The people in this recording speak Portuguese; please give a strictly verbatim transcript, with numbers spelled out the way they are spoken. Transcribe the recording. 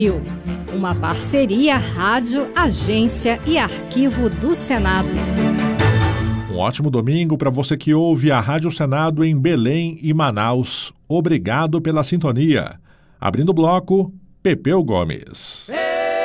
Uma parceria Rádio, Agência e Arquivo do Senado. Um ótimo domingo para você que ouve a Rádio Senado em Belém e Manaus. Obrigado pela sintonia. Abrindo o bloco, Pepeu Gomes.